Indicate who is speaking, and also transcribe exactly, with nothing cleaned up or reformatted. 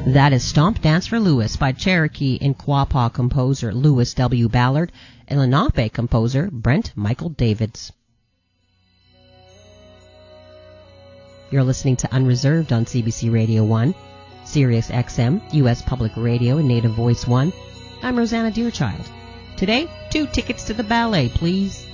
Speaker 1: That is Stomp Dance for Lewis by Cherokee and Quapaw composer Lewis W. Ballard and Lenape composer Brent Michael Davids. You're listening to Unreserved on C B C Radio one, Sirius X M, U S Public Radio, and Native Voice one. I'm Rosanna Deerchild. Today, two tickets to the ballet, please.